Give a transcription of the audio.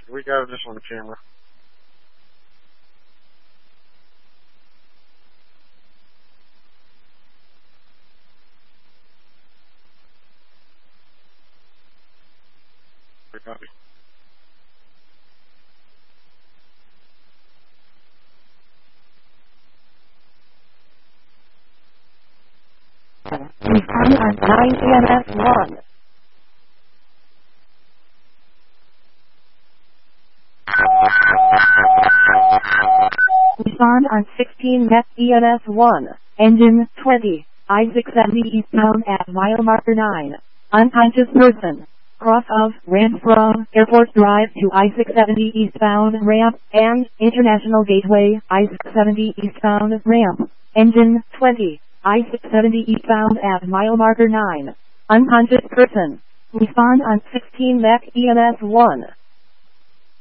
We got this on camera. We got it. Respond on 9 EMS1. Respond on 16 Met EMS1. Engine 20. I-670 eastbound at mile marker 9. Unconscious person. Cross of ramp from Airport Drive to I-670 eastbound ramp and International Gateway I-670 eastbound ramp. Engine 20. I-670 eastbound at mile marker 9. Unconscious person. Respond on 16 Met EMS1.